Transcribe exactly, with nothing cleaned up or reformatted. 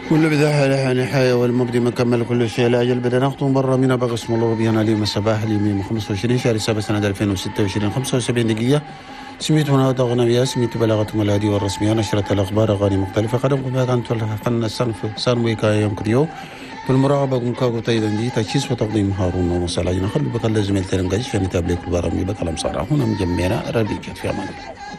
كل بداية نهاية والمبدي مكمل كل شيء لا أجل بدنا نخطو برا من أبغى اسم الله ربينا اليوم الصباح اليوم خمسة وعشرين شهر سبعة سنة ألفين وستة وعشرين خمسة وسبعين دقيقة. سميت هنا أغنية سميت بلاغتهم الهادية والرسمية نشرة الأخبار أغاني مختلفة قدمكم بها أنتم الفن الصنف سانويكا يوم كريو بالمراقبة كنكاكو تايدا دي تأسيس وتقديم هارون ومصالحنا خلوا بك زميل ترنجاج في نتابع كل برامج بكلام صار هنا مجمعنا راديجات في أمان الله.